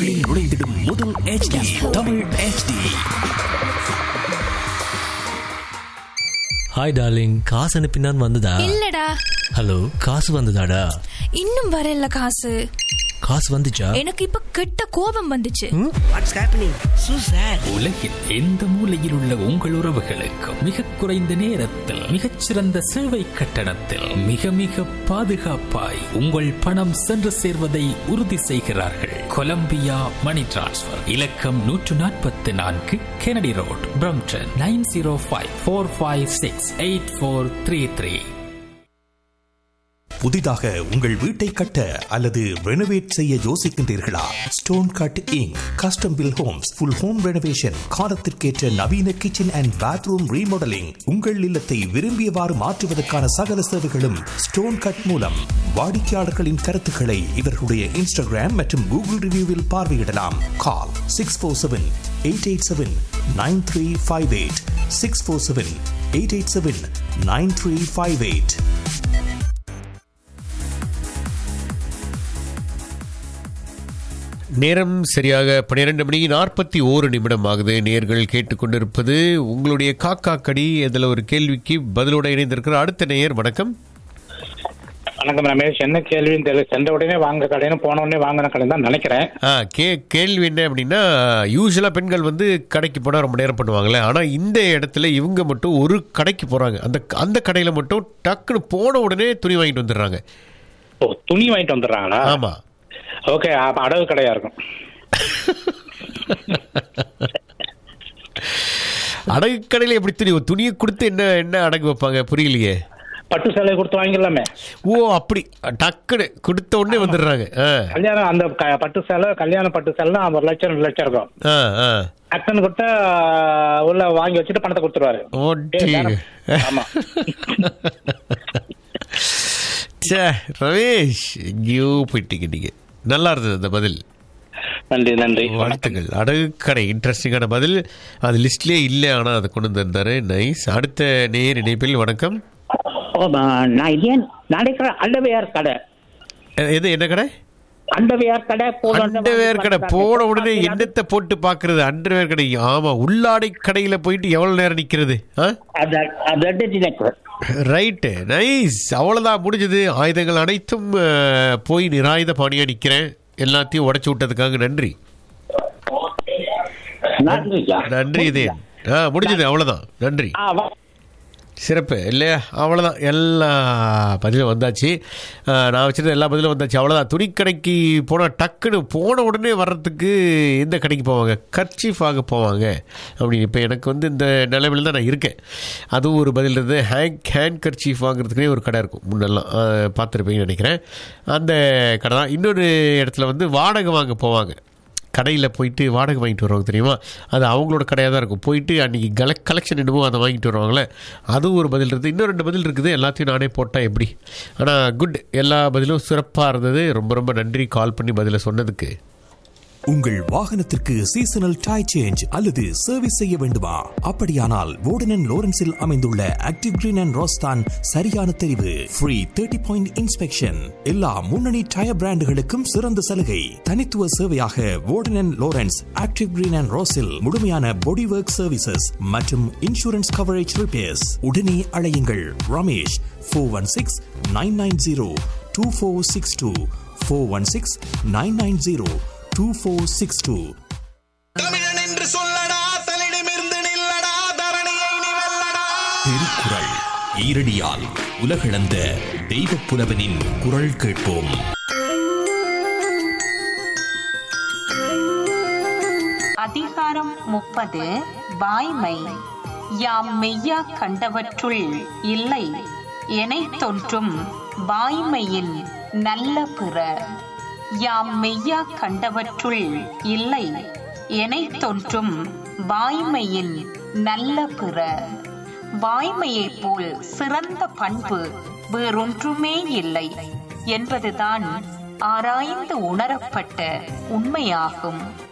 உங்களின் நுழைந்திடும் முதல் HD Tamil HD. Hi darling, காசு அனுப்பினான் வந்ததா? இல்லடா. ஹலோ, காசு வந்ததாடா? இன்னும் வரல காசு. காசு வந்துச்சா? எனக்கு இப்ப கெட்ட கோபம் வந்துச்சு. What's happening சூசர்? உலகில் எந்த மூலையில் உள்ள உங்கள் உறவுகளுக்கு மிக குறைந்த நேரத்தில் மிகச்சிறந்த சேவை கட்டணத்தில் மிக மிக பாதுகாப்பாய் உங்கள் பணம் சென்று சேர்வதை உறுதி செய்கிறார்கள். கொலம்பியா மணி டிரான்ஸ்ஃபர் இலக்கம் 144 கெனடி ரோட், பிரம்டன் 9054568433. புதிதாக உங்கள் வீட்டை கட்ட அல்லது ரெனோவேட் செய்ய யோசிக்கின்றீர்களா? Stone cut ink custom bill Holmes full home renovation, காலத்திற்கேற்ற நவீன கிச்சன் அண்ட் பாத்ரூம் ரீமாடலிங், உங்கள் இல்லத்தை விரும்பியவாறு மாற்றுவதற்கான சகல சேவைகளும் ஸ்டோன் கட் மூலம். வாடிக்கையாளர்களின் கருத்துக்களை இவர்களுடைய இன்ஸ்டாகிராம் மற்றும் கூகுள் ரிவ்யூவில் பார்வையிடலாம். கால் 647-887-9358 647-887-9358. நேரம் சரியாக 12:41 ஆகுது. நேயர்கள் கேட்டுக்கொண்டிருப்பது உங்களுடைய காக்கா கடி. இதில் ஒரு கேள்விக்கு பதிலோட இணைந்திருக்கிற அடுத்த நேயர். வணக்கம். வணக்கம் ரமேஷ். என்ன கேள்வின்னு தெரியல. சென்ற உடனே வாங்க கடைன்னு போன உடனே வாங்கின கடை தான் நினைக்கிறேன். கேள்வி என்ன அப்படின்னா, யூஸ்வலாக பெண்கள் வந்து கடைக்கு போனால் ரொம்ப நேரம் பண்ணுவாங்களே, ஆனால் இந்த இடத்துல இவங்க மட்டும் ஒரு கடைக்கு போகிறாங்க. அந்த கடையில் மட்டும் டக்குன்னு போன உடனே துணி வாங்கிட்டு வந்துடுறாங்க. ஓ, துணி வாங்கிட்டு வந்துடுறாங்களா? ஆமாம். ஓகே, அடகு கடையா இருக்கும். அடகு கடையில் எப்படி துணியை கொடுத்து என்ன அடகு வைப்பாங்க? புரியலையே. பட்டு சேலை கொடுத்து வாங்கிடலாமே. ஓ, அப்படி டக்குன்னு கொடுத்த உடனே வந்துடுறாங்க. கல்யாணம் அந்த பட்டு சேலை, கல்யாண பட்டு சேலை 1 லட்சம் 2 லட்சம் இருக்கும். டக்குன்னு கொடுத்தா உள்ள வாங்கி வச்சுட்டு பணத்தை கொடுத்துருவாரு. ஆமா. ரமேஷ், எங்கேயோ போயிட்டீங்க நீங்க. நல்லா இருந்தது அந்த பதில். நன்றி நன்றி, வாழ்த்துக்கள். அடகு கடை இன்ட்ரெஸ்டிங்கான பதில். அது லிஸ்ட்லயே இல்லை, ஆனால் அதை கொண்டு வந்திருந்தாரு. நைஸ். அடுத்த நேர் இணைப்பில். வணக்கம். அண்டர்வேர் கடை. என்ன கடை? அண்டர்வேர் கடை. அண்டர்வேர் கடை போன உடனே என்னத்தை போட்டு பாக்குறது? அண்டர்வேர் கடை. ஆமா, உள்ளாடை கடையில போயிட்டு எவ்வளவு நேரம் நிக்கிறது? Right, nice. அவ்வளவுதான், முடிஞ்சது. ஆயுதங்கள் அனைத்தும் போய் நிராயுத பாணியா நிக்கிறேன். எல்லாத்தையும் உடைச்சு விட்டதுக்காக நன்றி. நன்றி. இதே முடிஞ்சது, அவ்வளவுதான். நன்றி, சிறப்பு. இல்லையா? அவ்வளோதான், எல்லா பதிலும் வந்தாச்சு. நான் வச்சுருந்த எல்லா பதிலும் வந்தாச்சு. அவ்வளோதான். துணிக்கடைக்கு போனால் டக்குன்னு போன உடனே வர்றதுக்கு எந்த கடைக்கு போவாங்க? கர்ச்சீஃப் வாங்க போவாங்க அப்படின்னு. இப்போ எனக்கு வந்து இந்த நிலைமையில் தான் நான் இருக்கேன். அதுவும் ஒரு பதில் இருந்து. ஹேண்ட் கர்ச்சீஃப் வாங்குறதுக்குனே ஒரு கடை இருக்கும் முன்னெல்லாம், பார்த்துருப்பீங்கன்னு நினைக்கிறேன். அந்த கடை தான். இன்னொரு இடத்துல வந்து வாடகை வாங்க போவாங்க. கடையில் போயிட்டு வாடகை வாங்கிட்டு வருவாங்க, தெரியுமா? அது அவங்களோட கடையாக தான் இருக்கும். போயிட்டு அன்றைக்கி கலெக்ஷன் என்னமோ அதை வாங்கிட்டு வருவாங்களே, அதுவும் ஒரு பதில் இருக்குது. இன்னும் 2 பதில் இருக்குது. எல்லாத்தையும் நானே போட்டால் எப்படி? ஆனால் குட், எல்லா பதிலும் சிறப்பாக இருந்தது. ரொம்ப ரொம்ப நன்றி கால் பண்ணி பதிலை சொன்னதுக்கு. உங்கள் வாகனத்திற்கு சீசனல் டயர் சேஞ்ச் அல்லது சர்வீஸ் செய்ய வேண்டுமா? அப்படியானால் வோர்டன் லோரன்ஸில் அமைந்துள்ள ஆக்டிவ் கிரீன் அண்ட் ரோஸ் தான் சரியான தெரிவு. Free 30 point inspection. எல்லா முன்னணி டயர் பிராண்டுகளுக்கும் சிறந்த சலுகை. தனித்துவ சேவையாக வோர்டன் லோரன்ஸ் ஆக்டிவ் கிரீன் அண்ட் ரோஸில் முழுமையான பாடி ஒர்க் சர்வீசஸ் மற்றும் இன்சூரன்ஸ் கவரேஜ் ரிப்பேர்ஸ். உடனே அழையுங்கள் ரமேஷ் 416-990-2462 416-990-2462. தமிழன் என்று சொல்லடா, தலிடமிருந்து நில்லடா, தரணியை நீ வெல்லடா. திருக்குறள் ஈரடியால் உலகளந்த தெய்வப் புலவனின் குரல் கேட்போம். அதிகாரம் 30. வாய்மை. யாம் மெய்யா கண்டவற்றுள் இல்லை எனைத் தோன்றும் வாய்மையின் நல்ல பிற. யாம் மெய்யா கண்டவற்றுள் இல்லை எனைத் தோன்றும் வாய்மையின் நல்ல பிற. வாய்மையைப் போல் சிறந்த பண்பு வேறொன்றுமே இல்லை என்பதுதான் ஆராய்ந்து உணரப்பட்ட உண்மையாகும்.